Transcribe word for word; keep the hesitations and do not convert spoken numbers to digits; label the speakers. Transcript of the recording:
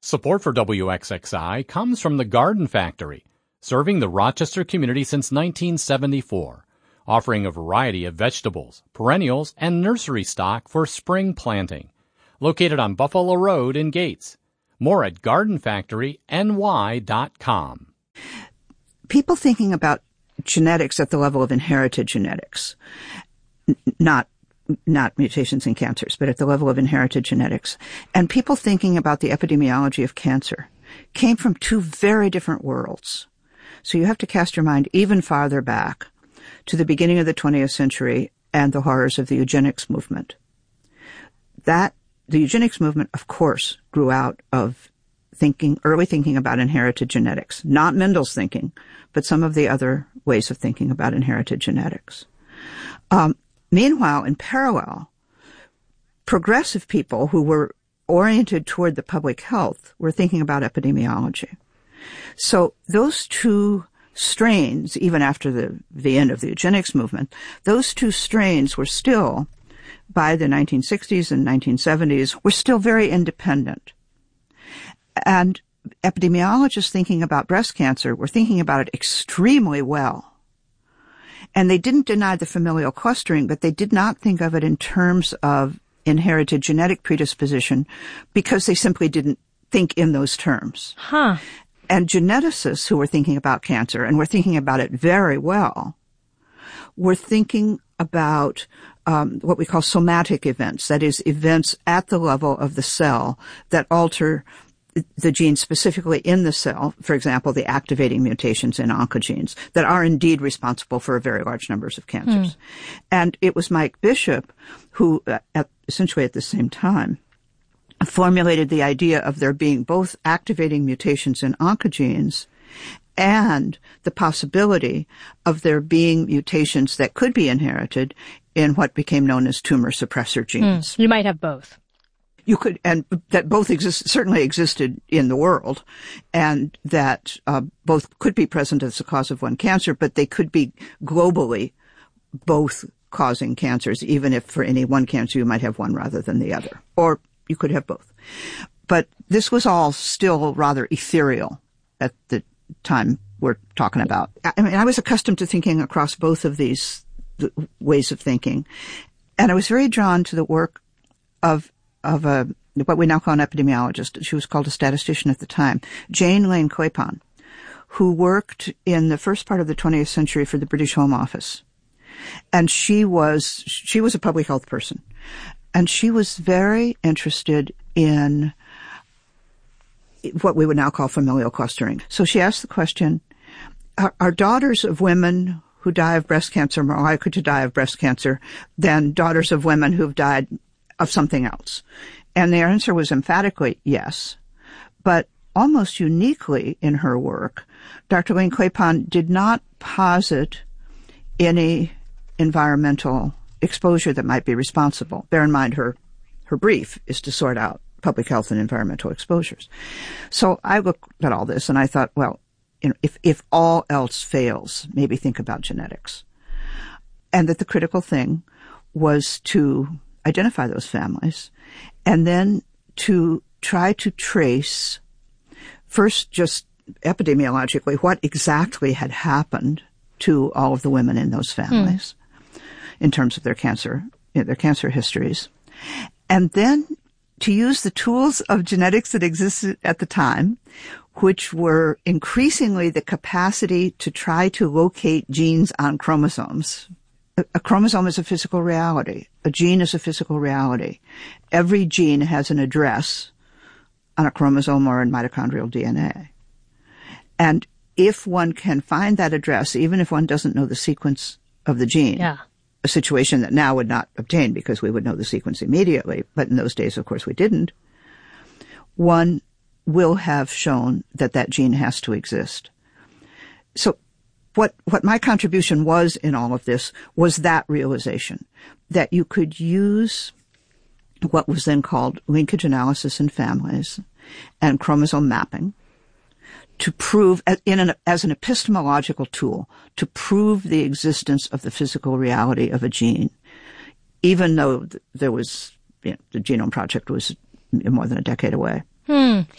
Speaker 1: Support for W X X I comes from the Garden Factory, serving the Rochester community since nineteen seventy-four, offering a variety of vegetables, perennials, and nursery stock for spring planting. Located on Buffalo Road in Gates. More at garden factory N Y dot com.
Speaker 2: People thinking about genetics at the level of inherited genetics, n- not not mutations in cancers, but at the level of inherited genetics, and people thinking about the epidemiology of cancer came from two very different worlds. So you have to cast your mind even farther back to the beginning of the twentieth century and the horrors of the eugenics movement. That, the eugenics movement, of course, grew out of thinking, early thinking about inherited genetics, not Mendel's thinking, but some of the other ways of thinking about inherited genetics. Um, Meanwhile, in parallel, progressive people who were oriented toward the public health were thinking about epidemiology. So those two strains, even after the, the end of the eugenics movement, those two strains were still, by the nineteen sixties and nineteen seventies, were still very independent. And epidemiologists thinking about breast cancer were thinking about it extremely well. And they didn't deny the familial clustering, but they did not think of it in terms of inherited genetic predisposition because they simply didn't think in those terms.
Speaker 3: Huh.
Speaker 2: And geneticists who were thinking about cancer, and were thinking about it very well, were thinking about um, what we call somatic events, that is, events at the level of the cell that alter the genes specifically in the cell, for example, the activating mutations in oncogenes that are indeed responsible for very large numbers of cancers. Mm. And it was Mike Bishop who, uh, at, essentially at the same time, formulated the idea of there being both activating mutations in oncogenes and the possibility of there being mutations that could be inherited in what became known as tumor suppressor genes.
Speaker 3: Mm. You might have both.
Speaker 2: You could, and that both exist, certainly existed in the world, and that uh, both could be present as the cause of one cancer, but they could be globally both causing cancers, even if for any one cancer you might have one rather than the other, or you could have both. But this was all still rather ethereal at the time we're talking about. I mean, I was accustomed to thinking across both of these ways of thinking, and I was very drawn to the work of of a, what we now call an epidemiologist. She was called a statistician at the time, Jane Lane Claiborne, who worked in the first part of the twentieth century for the British Home Office. And she was, she was a public health person. And she was very interested in what we would now call familial clustering. So she asked the question, are, are daughters of women who die of breast cancer more likely to die of breast cancer than daughters of women who've died of something else? And the answer was emphatically yes. But almost uniquely in her work, Doctor Lane Claiborne did not posit any environmental exposure that might be responsible. Bear in mind, her, her brief is to sort out public health and environmental exposures. So I looked at all this and I thought, well, you know, if, if all else fails, maybe think about genetics. And that the critical thing was to identify those families, and then to try to trace, first just epidemiologically, what exactly had happened to all of the women in those families mm. in terms of their cancer, you know, their cancer histories, and then to use the tools of genetics that existed at the time, which were increasingly the capacity to try to locate genes on chromosomes. A chromosome is a physical reality. A gene is a physical reality. Every gene has an address on a chromosome or in mitochondrial D N A. And if one can find that address, even if one doesn't know the sequence of the gene,
Speaker 3: yeah.
Speaker 2: a situation that now would not obtain because we would know the sequence immediately, but in those days, of course, we didn't, one will have shown that that gene has to exist. So What, what my contribution was in all of this was that realization that you could use what was then called linkage analysis in families and chromosome mapping to prove, in an, as an epistemological tool, to prove the existence of the physical reality of a gene, even though there was, you know, the Genome Project was more than a decade away.
Speaker 3: Hmm.